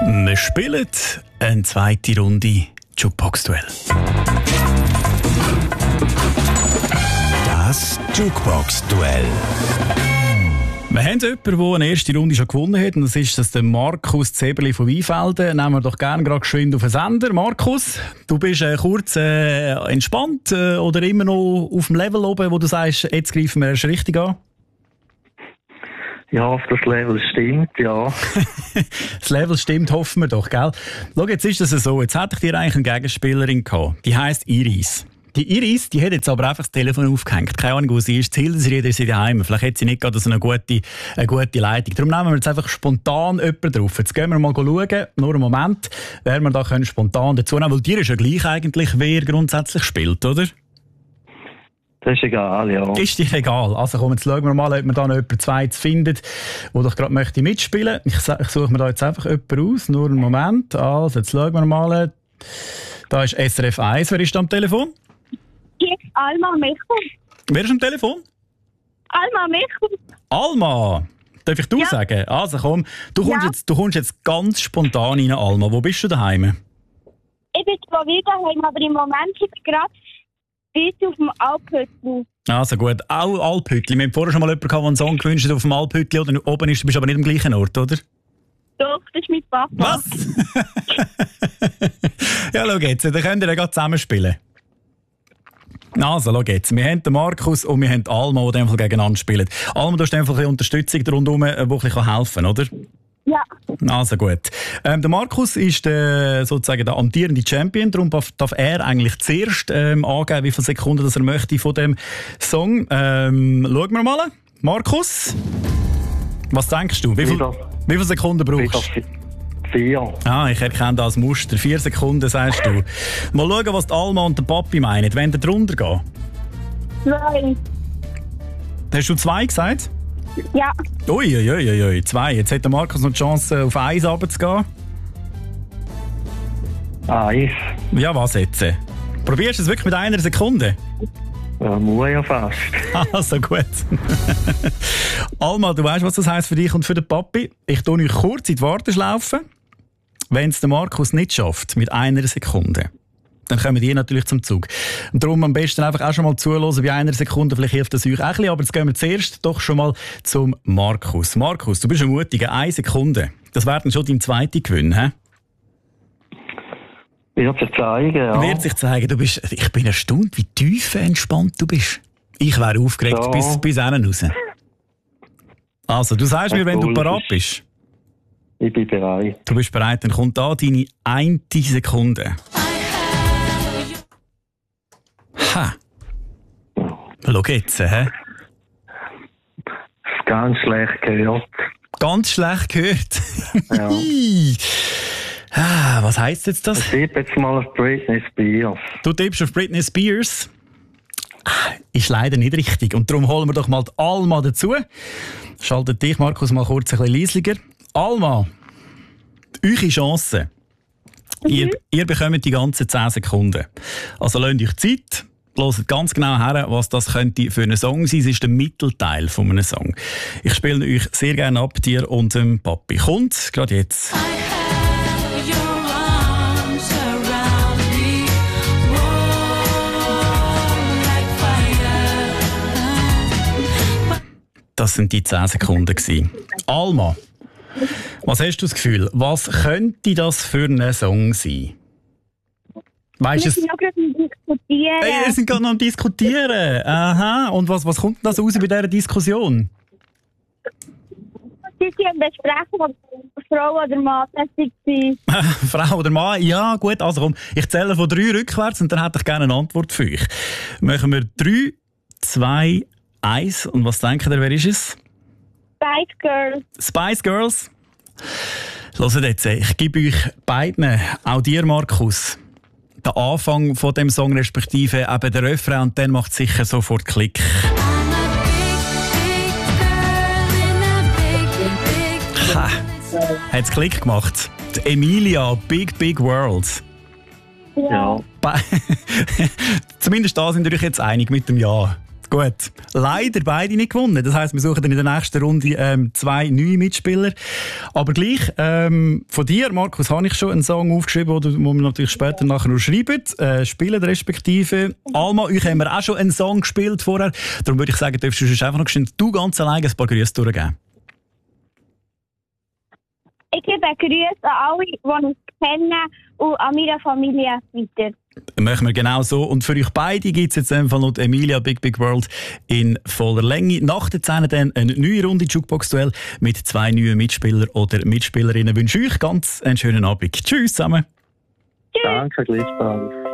Wir spielen eine zweite Runde Jukebox-Duell. Das Jukebox-Duell. Wir haben jemanden, der eine erste Runde schon gewonnen hat, und das ist der Markus Zeberli von Weinfelden. Nehmen wir doch gerne gerade geschwind auf den Sender. Markus, du bist kurz entspannt oder immer noch auf dem Level oben, wo du sagst, jetzt greifen wir erst richtig an? Ja, auf das Level stimmt, ja. Das Level stimmt, hoffen wir doch, gell? Schau, jetzt ist das so, jetzt hätte ich dir eigentlich eine Gegenspielerin gehabt. Die heisst Iris. Die Iris, die hat jetzt aber einfach das Telefon aufgehängt. Keine Ahnung, wo sie ist. Das Hildersried ist sie daheim. Vielleicht hat sie nicht gerade so eine gute Leitung. Darum nehmen wir jetzt einfach spontan jemanden drauf. Jetzt gehen wir mal schauen, nur einen Moment, wer wir da spontan dazu nehmen. Weil dir ist ja gleich eigentlich, wer grundsätzlich spielt, oder? Das ist egal, ja. Ist dir egal. Also komm, jetzt schauen wir mal, ob wir da noch jemanden Zweites findet, der doch gerade möchte mitspielen. Ich suche mir da jetzt einfach jemanden aus. Nur einen Moment. Also, jetzt schauen wir mal. Da ist SRF 1. Wer ist da am Telefon? Hier ist Alma Michel. Wer ist am Telefon? Alma Michel. Alma! Darf ich du sagen? Also komm, du kommst jetzt ganz spontan rein, Alma. Wo bist du daheim? Ich bin zwar wieder daheim, aber im Moment bin ich gerade bis auf dem Alphütli. Also gut, auch Alphütli. Wir haben vorher schon mal jemanden gehabt, der einen Song gewünscht hat auf dem Alphütli oder oben ist. Du bist aber nicht am gleichen Ort, oder? Doch, das ist mein Papa. Was? Ja, schau jetzt, dann könnt ihr ja gerade zusammen spielen. Also, schau jetzt. Wir haben den Markus und wir haben die Alma, die in dem Fall gegeneinander spielen. Alma, du hast einfach ein Unterstützung rundherum, die ein bisschen helfen kann, oder? Ja. Also gut. Der Markus ist sozusagen der amtierende Champion, darum darf er eigentlich zuerst angeben, wie viele Sekunden das er möchte von dem Song. Schauen wir mal. Markus, was denkst du? Wie viele Sekunden brauchst du? 4. Ah, ich erkenne das Muster. 4 Sekunden, sagst du. Mal schauen, was die Alma und der Papi meinen. Wenn ihr drunter gehen? 2. Hast du 2 gesagt? Ja. Ui, 2. Jetzt hat der Markus noch die Chance, auf 1 runterzugehen. 1. Ja, was jetzt? Probierst du es wirklich mit 1 Sekunde? Ja, muss ja fast. Also gut. Alma, du weißt, was das heisst für dich und für den Papi. Ich tue euch kurz in die Warteschlaufe. Wenn es der Markus nicht schafft, mit 1 Sekunde, dann kommen die natürlich zum Zug. Und darum am besten einfach auch schon mal zuhören bei 1 Sekunde. Vielleicht hilft das euch auch ein bisschen. Aber jetzt gehen wir zuerst doch schon mal zum Markus. Markus, du bist ein mutiger. 1 Sekunde. Das wäre dann schon dein zweiter Gewinn, hä? Wird sich zeigen, ja. Wird sich zeigen. Ich bin erstaunt, wie tief entspannt du bist. Ich wäre aufgeregt ja. bis hinten raus. Also, du sagst mir, wenn du parat bist. Ich bin bereit. Du bist bereit, dann kommt da deine 1 Sekunde. Ha! Schau jetzt, hä? Ganz schlecht gehört. Ganz schlecht gehört? Ja. Was heisst jetzt das? Ich tippe jetzt mal auf Britney Spears. Du tippst auf Britney Spears? Ist leider nicht richtig. Und darum holen wir doch mal die Alma dazu. Schaltet dich, Markus, mal kurz ein bisschen leislicher. Alma, eure Chance. Ihr bekommt die ganzen 10 Sekunden. Also lasst euch Zeit. Hört ganz genau her, was das könnte für einen Song sein. Es ist der Mittelteil von einem Song. Ich spiele euch sehr gerne ab, dir und dem Papi. Kommt gerade jetzt. Das sind die 10 Sekunden gewesen. Alma, was hast du das Gefühl? Was könnte das für ein Song sein? Weißt Wir sind noch gerade am Diskutieren. Hey, wir sind gerade noch am Diskutieren. Aha. Und was kommt denn das raus bei dieser Diskussion? Sie sind am Besprechen, ob Frau oder Mann tätig war. Frau oder Mann? Ja, gut. Also komm, ich zähle von 3 rückwärts und dann hätte ich gerne eine Antwort für euch. Machen wir 3, 2, 1. Und was denkt ihr, wer ist es? Spice Girls. Spice Girls? Hört jetzt, ich gebe euch beiden, auch dir, Markus, den Anfang von dem Song, respektive eben der Refrain, und dann macht es sicher sofort Klick. Ha, hat es Klick gemacht. Die Emilia, Big Big World. Ja. Zumindest da sind wir euch jetzt einig mit dem Ja. Gut, leider beide nicht gewonnen. Das heisst, wir suchen dann in der nächsten Runde 2 neue Mitspieler. Aber gleich, von dir, Markus, habe ich schon einen Song aufgeschrieben, den wir natürlich später nachher noch schreiben, spielen respektive. Alma, euch haben wir auch schon einen Song gespielt vorher. Darum würde ich sagen, darfst du einfach noch du ganz alleine ein paar Grüße durchgeben. Ich gebe Grüße an alle, die uns kennen und an meine Familie weiter. Machen wir genau so. Und für euch beide gibt es jetzt einfach noch Emilia Big Big World in voller Länge. Nach der 10 dann eine neue Runde Jukebox-Duell mit 2 neuen Mitspielern oder Mitspielerinnen. Ich wünsche euch ganz einen schönen Abend. Tschüss zusammen. Danke, gleichfalls.